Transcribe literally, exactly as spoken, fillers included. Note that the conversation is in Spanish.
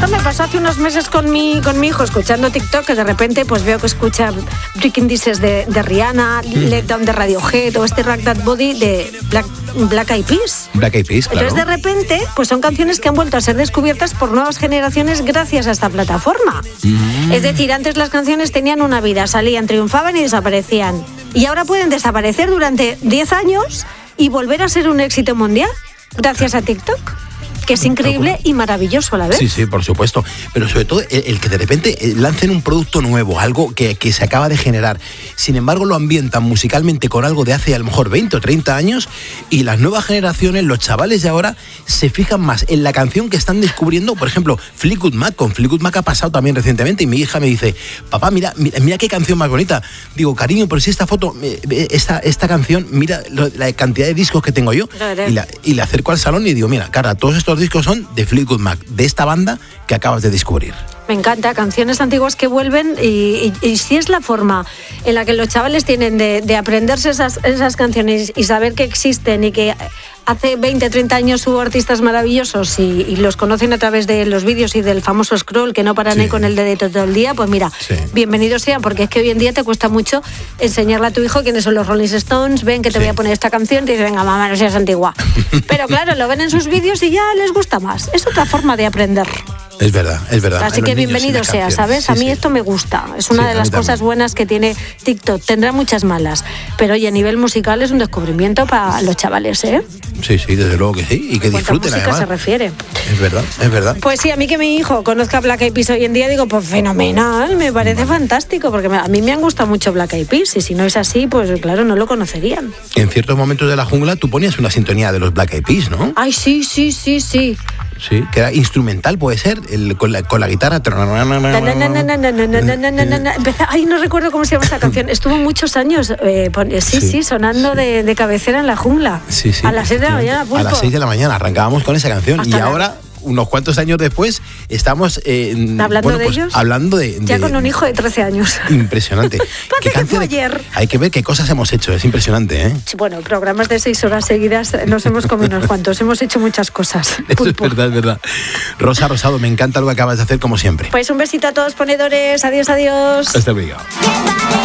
Esto me pasó hace unos meses con mi, con mi hijo, escuchando TikTok, que de repente pues veo que escucha Breaking Dishes de, de Rihanna, mm. Let Down de Radiohead o este Rock That Body de Black, Black Eyed Peas. Black Eyed Peas, claro. Entonces de repente pues son canciones que han vuelto a ser descubiertas por nuevas generaciones gracias a esta plataforma. Mm. Es decir, antes las canciones tenían una vida, salían, triunfaban y desaparecían. Y ahora pueden desaparecer durante diez años y volver a ser un éxito mundial gracias a TikTok. Que es increíble y maravilloso a la vez. Sí, sí, por supuesto. Pero sobre todo el, el que de repente lancen un producto nuevo, algo que, que se acaba de generar. Sin embargo, lo ambientan musicalmente con algo de hace a lo mejor veinte o treinta años y las nuevas generaciones, los chavales de ahora, se fijan más en la canción que están descubriendo. Por ejemplo, Fleetwood Mac. Con Fleetwood Mac ha pasado también recientemente y mi hija me dice, papá, mira, mira, mira qué canción más bonita. Digo, cariño, pero si esta foto, esta, esta canción, mira la cantidad de discos que tengo yo. Y, la, y le acerco al salón y digo, mira, cara, todos estos discos son de Fleetwood Mac, de esta banda que acabas de descubrir. Me encanta, canciones antiguas que vuelven y, y, y si es la forma en la que los chavales tienen de, de aprenderse esas, esas canciones y saber que existen y que hace veinte, treinta años hubo artistas maravillosos y, y los conocen a través de los vídeos y del famoso scroll que no paran sí. ahí con el dedito todo el día, pues mira, sí. bienvenidos sean, porque es que hoy en día te cuesta mucho enseñarle a tu hijo quiénes son los Rolling Stones, ven que te sí. voy a poner esta canción y te dicen, venga mamá, no seas antigua. Pero claro, lo ven en sus vídeos y ya les gusta más. Es otra forma de aprender. Es verdad, es verdad. Así que bienvenido sea, ¿sabes? Sí, a mí sí. esto me gusta. Es una sí, de las cosas también. buenas que tiene TikTok. Tendrá muchas malas, pero oye, a nivel musical es un descubrimiento para los chavales, ¿eh? Sí, sí, desde luego que sí. Y que disfruten, además. ¿A música se refiere? Es verdad, es verdad. Pues sí, a mí que mi hijo conozca Black Eyed Peas hoy en día, digo, pues fenomenal, me parece vale. fantástico, porque a mí me han gustado mucho Black Eyed Peas, y si no es así, pues claro, no lo conocerían. En ciertos momentos de la jungla tú ponías una sintonía de los Black Eyed Peas, ¿no? Ay, sí, sí, sí, sí. Sí, que era instrumental, puede ser, el, con, la, con la guitarra. Ay, no recuerdo cómo se llama esta canción. Estuvo muchos años, eh, sí, sí, sí, sonando sí. De, de cabecera en la jungla. Sí, sí. A las seis de la mañana, Pulpo. A las seis de la mañana arrancábamos con esa canción. Hasta y la... ahora... unos cuantos años después estamos eh, hablando bueno, de pues, ellos hablando de, de ya con un hijo de trece años. Impresionante. Parece que fue ayer. Hay que ver qué cosas hemos hecho, es impresionante, ¿eh? Sí, bueno, programas de seis horas seguidas nos hemos comido unos cuantos, hemos hecho muchas cosas. Eso es verdad, es verdad. Rosa Rosado, me encanta lo que acabas de hacer como siempre. Pues un besito a todos ponedores, adiós, adiós. Hasta luego.